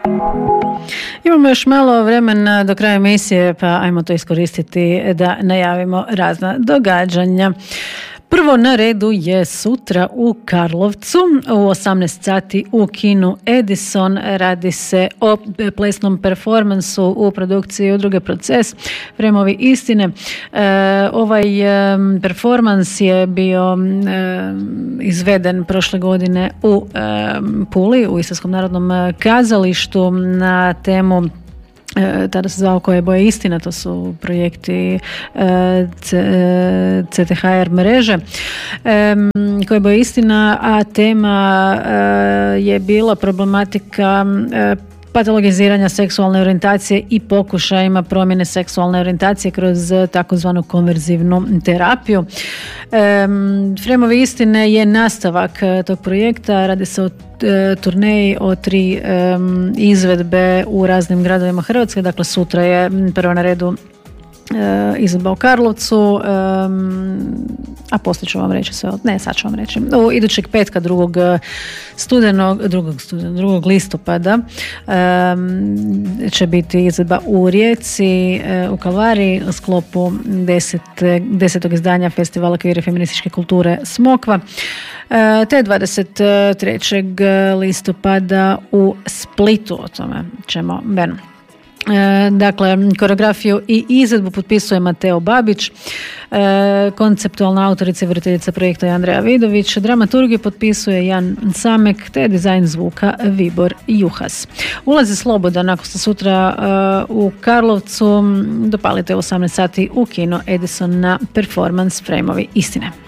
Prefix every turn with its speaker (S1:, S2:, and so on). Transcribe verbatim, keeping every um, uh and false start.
S1: Imamo još malo vremena do kraja emisije, pa ajmo to iskoristiti da najavimo razna događanja. Prvo na redu je sutra u Karlovcu u osamnaest sati u kinu Edison. Radi se o plesnom performansu u produkciji udruge Proces, Fremovi istine. E, ovaj e, performans je bio e, izveden prošle godine u e, Puli, u Istarskom narodnom kazalištu na temu, tada se zvao Koje boje istina, to su projekti C T H R mreže, Koje boje istina, a tema je bila problematika patologiziranja seksualne orijentacije i pokušajima promjene seksualne orijentacije kroz takozvanu konverzivnu terapiju. Fremovi istine je nastavak tog projekta, radi se o turneji o tri izvedbe u raznim gradovima Hrvatske, dakle sutra je prvo na redu izvedba u Karlovcu, a poslije ću vam reći sve, ne sad ću vam reći, u idućeg petka drugog studenog, drugog, studenog, drugog listopada će biti izvedba u Rijeci u Kalvariji u sklopu deset, desetog izdanja Festivala kvir i feminističke kulture Smokva, te dvadeset trećeg listopada u Splitu. O tome ćemo Ben. Dakle, koreografiju i izvedbu potpisuje Mateo Babić, konceptualna autorica i voditeljica projekta je Andreja Vidović, dramaturgiju potpisuje Jan Samek, te dizajn zvuka Vibor Juhas. Ulaz je slobodan. Ako ste sutra u Karlovcu, dopalite u osamnaest sati u kino Edison na performans Fremovi istine.